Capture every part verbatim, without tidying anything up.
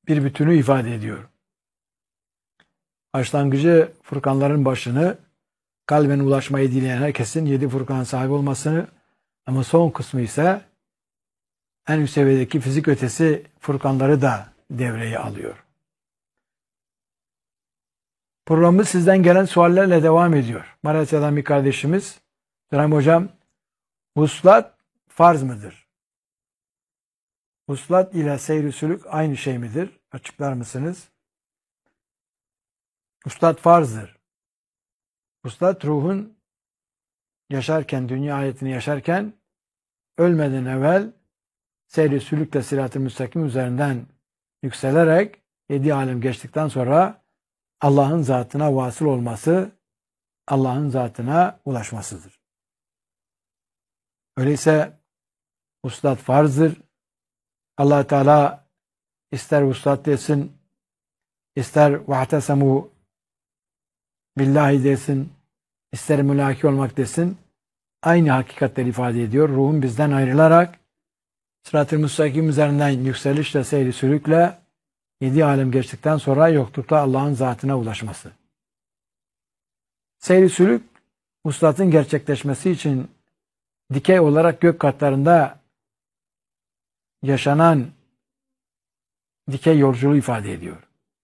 bir bütünü ifade ediyor. Başlangıcı Furkanların başını, kalben ulaşmayı dileyen herkesin yedi Furkan sahibi olmasını, ama son kısmı ise en üst seviyedeki fizik ötesi Furkanları da devreye alıyor. Programımız sizden gelen suallerle devam ediyor. Malatya'dan bir kardeşimiz, Selam hocam, vuslat farz mıdır? Vuslat ile seyr-i sülük aynı şey midir? Açıklar mısınız? Vuslat farzdır. Vuslat ruhun yaşarken, dünya hayatını yaşarken ölmeden evvel seyr-i sülükle sırat-ı müstakim üzerinden yükselerek yedi alem geçtikten sonra Allah'ın zatına vasıl olması, Allah'ın zatına ulaşmasıdır. Öyleyse vuslat farzdır. Allah Teala ister vuslat desin, ister vahtesemû billahi desin, ister mülaki olmak desin, aynı hakikatleri ifade ediyor. Ruhun bizden ayrılarak sırat-ı müstakim üzerinden yükselişle, seyri sülükle yedi alem geçtikten sonra yoklukta Allah'ın zatına ulaşması. Seyri sülük, vuslatın gerçekleşmesi için dikey olarak gök katlarında yaşanan dikey yolculuğu ifade ediyor.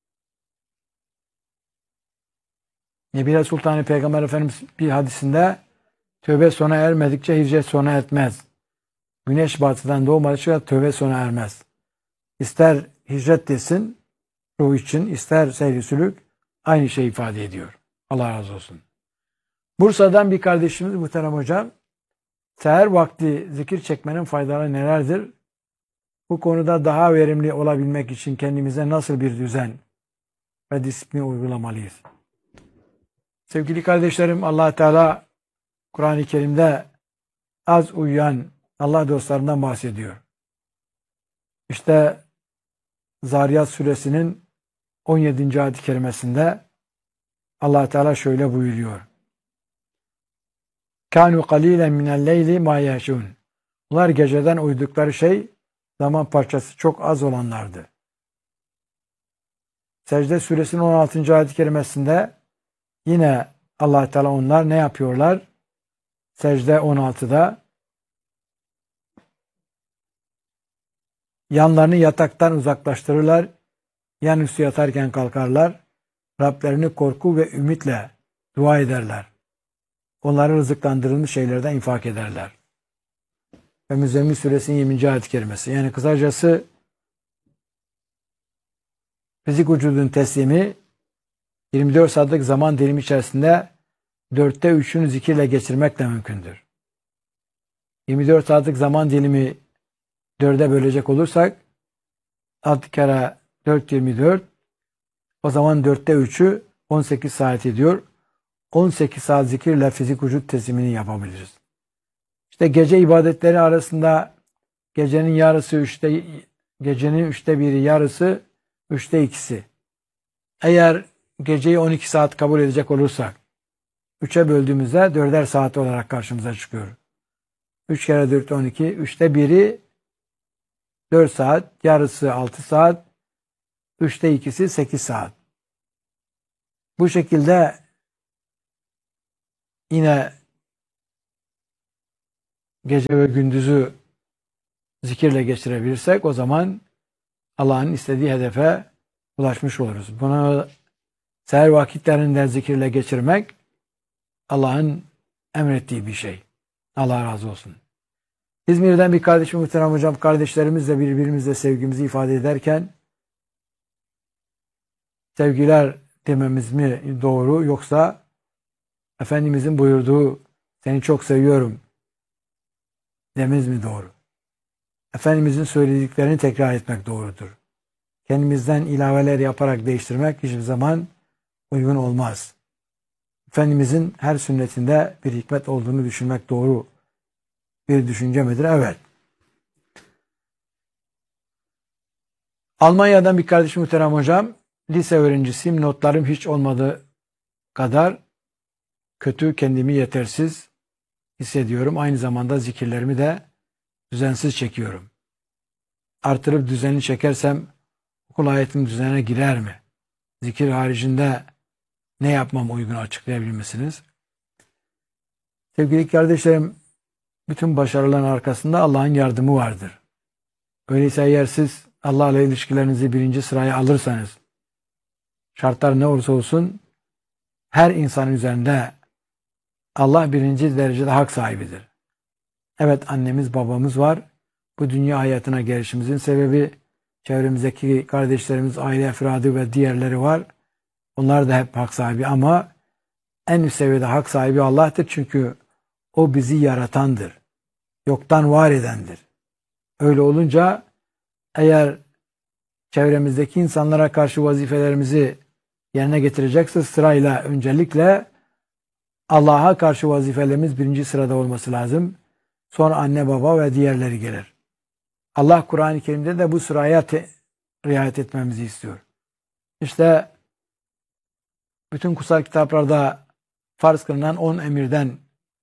Nebile Sultanı Peygamber Efendimiz bir hadisinde tövbe sona ermedikçe hicret sona etmez. Güneş batıdan doğmadıkça tövbe sona ermez. İster hicret desin ruh için, ister seyri sülük aynı şey ifade ediyor. Allah razı olsun. Bursa'dan bir kardeşimiz muhterem hocam, seher vakti zikir çekmenin faydaları nelerdir? Bu konuda daha verimli olabilmek için kendimize nasıl bir düzen ve disiplin uygulamalıyız? Sevgili kardeşlerim, Allah Teala Kur'an-ı Kerim'de az uyuyan Allah dostlarından bahsediyor. İşte Zariyat suresinin on yedinci ayet-i kerimesinde Allah Teala şöyle buyuruyor. Kanu qalilen minel leyli ma yahşun. Bunlar geceden uyudukları şey zaman parçası çok az olanlardı. Secde suresinin on altıncı ayet-i kerimesinde yine Allah Teala onlar ne yapıyorlar? Secde on altıda yanlarını yataktan uzaklaştırırlar, yanüstü yatarken kalkarlar, Rablerini korku ve ümitle dua ederler. Onları rızıklandırılmış şeylerden infak ederler. Ve Müzzemmil suresinin yirminci ayet-i kerimesi. Yani kısacası fizik vücudun teslimi yirmi dört saatlik zaman dilimi içerisinde dörtte üçünü zikirle geçirmekle mümkündür. yirmi dört saatlik zaman dilimi dörde bölecek olursak altı kere dört yirmi dört, o zaman dörtte üçü on sekiz saat ediyor. on sekiz saat zikirle fizik vücut teslimini yapabiliriz. İşte gece ibadetleri arasında gecenin yarısı üçte, gecenin üçte biri yarısı, üçte ikisi. Eğer geceyi on iki saat kabul edecek olursak üçe böldüğümüzde dörder saat olarak karşımıza çıkıyor. üç kere dört on iki, üçte biri dört saat, yarısı altı saat, üçte ikisi sekiz saat. Bu şekilde yine gece ve gündüzü zikirle geçirebilirsek o zaman Allah'ın istediği hedefe ulaşmış oluruz. Bunu seher vakitlerinde zikirle geçirmek Allah'ın emrettiği bir şey. Allah razı olsun. İzmir'den bir kardeşim muhterem hocam, kardeşlerimizle birbirimizle sevgimizi ifade ederken sevgiler dememiz mi doğru, yoksa Efendimizin buyurduğu seni çok seviyorum dememiz mi doğru? Efendimizin söylediklerini tekrar etmek doğrudur. Kendimizden ilaveler yaparak değiştirmek hiçbir zaman uygun olmaz. Efendimizin her sünnetinde bir hikmet olduğunu düşünmek doğru bir düşünce midir? Evet. Almanya'dan bir kardeşim muhterem hocam, lise öğrencisiyim, notlarım hiç olmadığı kadar kötü, kendimi yetersiz hissediyorum. Aynı zamanda zikirlerimi de düzensiz çekiyorum. Artırıp düzenli çekersem okul hayatının düzenine girer mi? Zikir haricinde ne yapmam uygun açıklayabilir misiniz? Sevgili kardeşlerim, bütün başarıların arkasında Allah'ın yardımı vardır. Öyleyse eğer siz Allah ile ilişkilerinizi birinci sıraya alırsanız, şartlar ne olursa olsun her insan üzerinde Allah birinci derecede hak sahibidir. Evet, annemiz babamız var. Bu dünya hayatına gelişimizin sebebi çevremizdeki kardeşlerimiz, aile efradı ve diğerleri var. Onlar da hep hak sahibi ama en üst seviyede hak sahibi Allah'tır. Çünkü O bizi yaratandır. Yoktan var edendir. Öyle olunca eğer çevremizdeki insanlara karşı vazifelerimizi yerine getireceksek sırayla öncelikle Allah'a karşı vazifelerimiz birinci sırada olması lazım. Sonra anne baba ve diğerleri gelir. Allah Kur'an-ı Kerim'de de bu sıraya te- riayet etmemizi istiyor. İşte bütün kutsal kitaplarda farz kılınan on emirden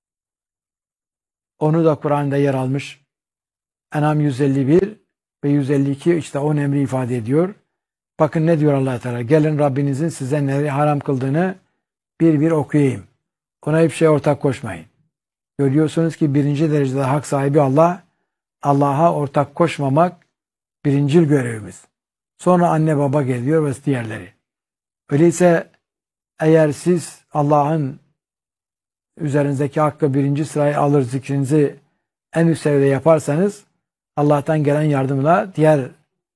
onu da Kur'an'da yer almış. En'am yüz elli bir ve yüz elli iki işte on emri ifade ediyor. Bakın ne diyor Allah Teala? Gelin Rabbinizin size neleri haram kıldığını bir bir okuyayım. Ona hiçbir şey ortak koşmayın. Görüyorsunuz ki birinci derecede hak sahibi Allah. Allah'a ortak koşmamak birincil görevimiz. Sonra anne baba geliyor ve diğerleri. Öyleyse eğer siz Allah'ın üzerinizdeki hakkı birinci sıraya alır, zikrinizi en üst seviyede yaparsanız Allah'tan gelen yardımla diğer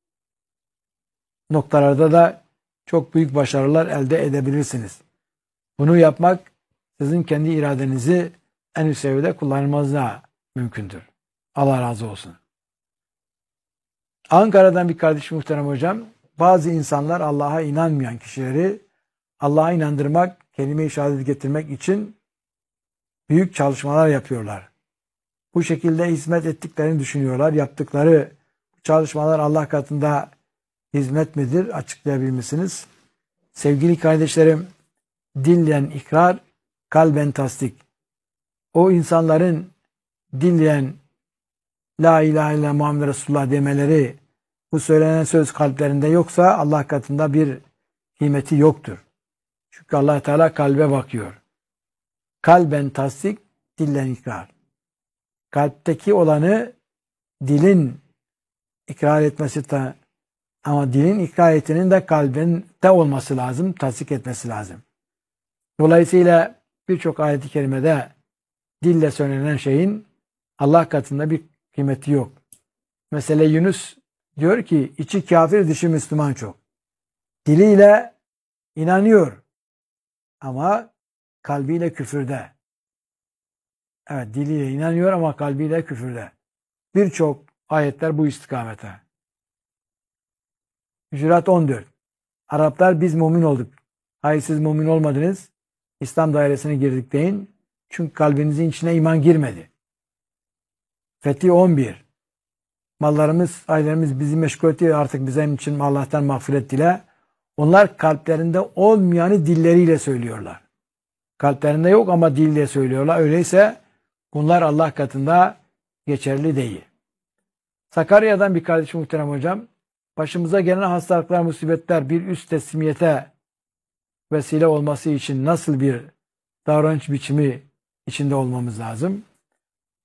noktalarda da çok büyük başarılar elde edebilirsiniz. Bunu yapmak sizin kendi iradenizi en üst seviyede kullanmanızla mümkündür. Allah razı olsun. Ankara'dan bir kardeşim muhterem hocam, bazı insanlar Allah'a inanmayan kişileri Allah'a inandırmak, kelime-i şehadet getirmek için büyük çalışmalar yapıyorlar. Bu şekilde hizmet ettiklerini düşünüyorlar. Yaptıkları çalışmalar Allah katında hizmet midir? Açıklayabilir misiniz? Sevgili kardeşlerim, dillen ikrar, kalben tasdik. O insanların dillen La ilahe illallah Muhammed Resulullah demeleri, bu söylenen söz kalplerinde yoksa Allah katında bir kıymeti yoktur. Çünkü Allah Teala kalbe bakıyor. Kalben tasdik, dillen ikrar. Kalpteki olanı dilin ikrar etmesi de, ama dilin ikrar etinin de kalbinde olması lazım, tasdik etmesi lazım. Dolayısıyla birçok ayet-i kerimede dille söylenen şeyin Allah katında bir kıymeti yok. Mesela Yunus diyor ki içi kafir dışı Müslüman çok. Diliyle inanıyor ama kalbiyle küfürde. Evet, diliyle inanıyor ama kalbiyle küfürde. Birçok ayetler bu istikamete. Hucurat on dört. Araplar biz mümin olduk. Hayır siz mümin olmadınız. İslam dairesine girdik deyin. Çünkü kalbinizin içine iman girmedi. Fetih on bir. Mallarımız, ailelerimiz bizi meşgul ediyor. Artık bizim için Allah'tan mağfiret dile. Onlar kalplerinde olmayanı dilleriyle söylüyorlar. Kalplerinde yok ama dille söylüyorlar. Öyleyse bunlar Allah katında geçerli değil. Sakarya'dan bir kardeşim muhterem hocam. Başımıza gelen hastalıklar, musibetler bir üst teslimiyete vesile olması için nasıl bir davranış biçimi içinde olmamız lazım?